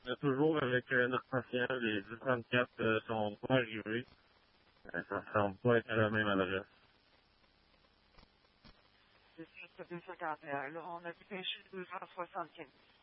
toujours avec notre patient, les 1034 sont pas arrivés. Ça semble pas être à la même adresse. C'est 251. Là, on a dépêché 275.